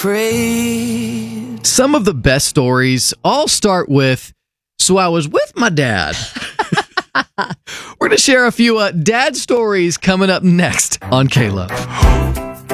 Pray. Some of the best stories all start with, "So I was with my dad." We're going to share a few dad stories coming up next on K-Love.